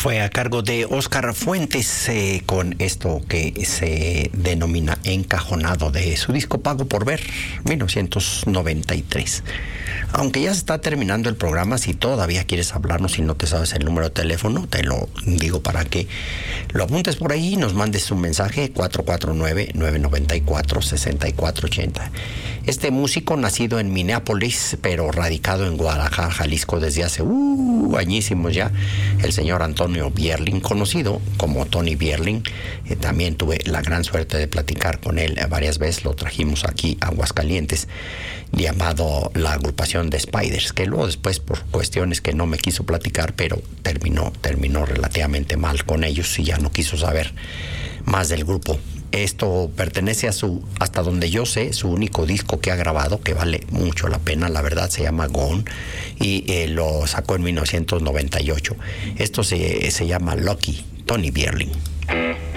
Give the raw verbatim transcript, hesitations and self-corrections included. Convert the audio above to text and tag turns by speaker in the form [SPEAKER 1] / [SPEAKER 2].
[SPEAKER 1] Fue a cargo de Óscar Fuentes eh, con esto que se denomina Encajonado, de su disco Pago por Ver, mil novecientos noventa y tres. Aunque ya se está terminando el programa, si todavía quieres hablarnos y no te sabes el número de teléfono, te lo digo para que lo apuntes por ahí y nos mandes un mensaje: cuatro cuatro nueve, nueve nueve cuatro, seis cuatro ocho cero. Este músico, nacido en Minneapolis, pero radicado en Guadalajara, Jalisco, desde hace uh, añísimos ya, el señor Antonio Bierling, conocido como Tony Bierling. Eh, también tuve la gran suerte de platicar con él varias veces, lo trajimos aquí a Aguascalientes, llamado la agrupación de Spiders, que luego después, por cuestiones que no me quiso platicar, pero terminó, terminó relativamente mal con ellos y ya no quiso saber más del grupo. Esto pertenece a su, hasta donde yo sé, su único disco que ha grabado, que vale mucho la pena, la verdad, se llama Gone, y eh, lo sacó en mil novecientos noventa y ocho. Esto se, se llama Lucky, Tony Bierling.